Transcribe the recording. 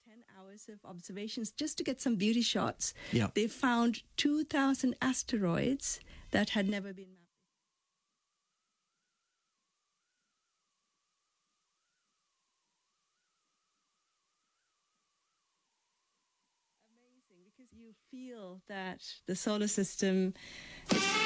10 hours of observations just to get some beauty shots. Yeah. They found 2,000 asteroids that had never been mapped. Amazing, because you feel that the solar system is